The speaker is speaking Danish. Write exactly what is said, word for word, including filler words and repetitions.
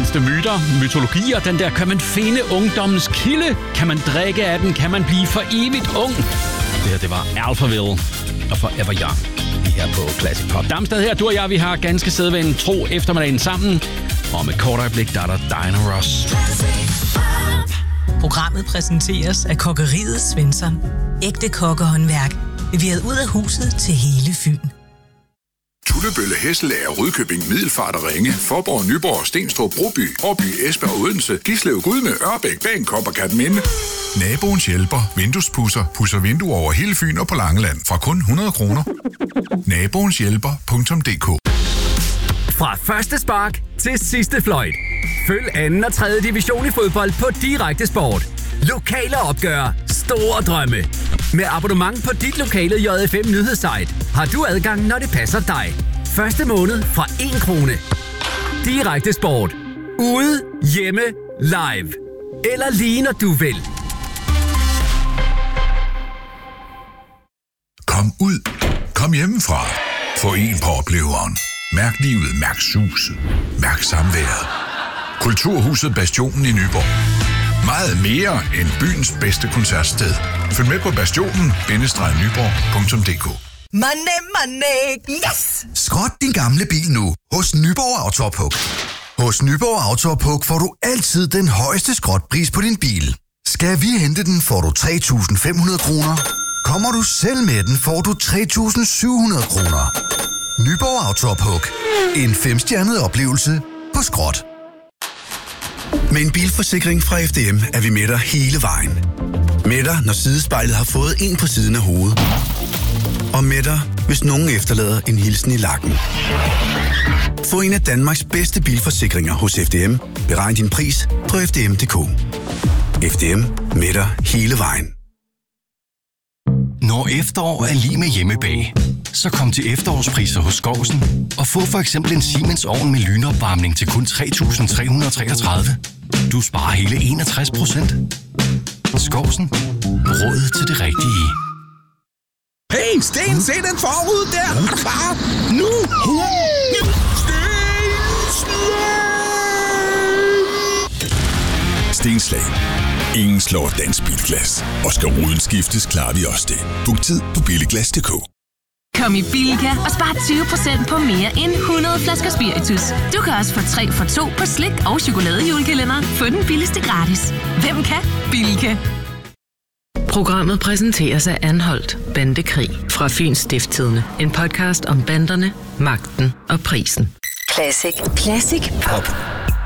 Findes det myter, mytologier, den der, kan man finde ungdommens kilde? Kan man drikke af den? Kan man blive for evigt ung? Det her, det var Alphaville og Forever Young. Her på Classic Pop. Damsted her, du og jeg, vi har ganske sædvanen tro eftermiddagen sammen. Og om et kort øjeblik, der er der Diana Ross. Programmet præsenteres af Kokkeriet Svensson. Ægte kokkehåndværk. Leveret ud af huset til hele Fyn. Tullebølle, Hesselager, Rudkøbing, Middelfart og Ringe, Faaborg, Nyborg, Stenstrup, Broby, Årby, Esbjerg og Odense, Gislev, Gudme, Ørbæk, Bagenkop og Kerteminde. Naboens hjælper, vinduespudser, pudser vinduer over hele Fyn og på Langeland fra kun hundrede kroner. naboens hjælper punktum d k. Fra første spark til sidste fløjt. Følg anden og tredje division i fodbold på Direkte Sport. Lokale opgør, store drømme. Med abonnement på dit lokale J F M nyhedssite har du adgang, når det passer dig. Første måned fra en krone. Direkte Sport. Ude, hjemme, live. Eller lige når du vil. Kom ud. Kom hjemmefra. Få en på opleveren. Mærk livet, mærk suset. Mærk samværet. Kulturhuset Bastionen i Nyborg. Meget mere end byens bedste koncertsted. Følg med på bastionen bindestreg nyborg punktum d k. Money, money, yes! Skrot din gamle bil nu hos Nyborg Autopuk. Hos Nyborg Autopuk får du altid den højeste skrotpris på din bil. Skal vi hente den, får du tre tusind fem hundrede kroner. Kommer du selv med den, får du tre tusind syv hundrede kroner. Nyborg Autopuk. En femstjernet oplevelse på skrot. Med en bilforsikring fra F D M er vi med dig hele vejen. Med dig, når sidespejlet har fået en på siden af hovedet. Og med dig, hvis nogen efterlader en hilsen i lakken. Få en af Danmarks bedste bilforsikringer hos F D M. Beregn din pris på f d m punktum d k. F D M. Med dig hele vejen. Når efterår er lige med hjemmebag, så kom til efterårspriser hos Skovsen og få for eksempel en Siemens ovn med lynopvarmning til kun tre tusind tre hundrede og treogtredive. Du sparer hele enogtres procent. Skovsen. Råd til det rigtige. Hey, Sten, se den forud der! Er du klar? Nu! Stenslag. Ingen slår dansk bilglas. Og skal ruden skiftes, klarer vi også det. Book tid på billiglas punktum d k. Kom i Bilka og spar tyve procent på mere end hundrede flasker spiritus. Du kan også få tre for to på slik og chokoladejulekalender. Få den billigste gratis. Hvem kan? Bilka. Programmet præsenteres af Anholdt Bandekrig fra Fyns Stiftstidende. En podcast om banderne, magten og prisen. Classic. Classic Pop.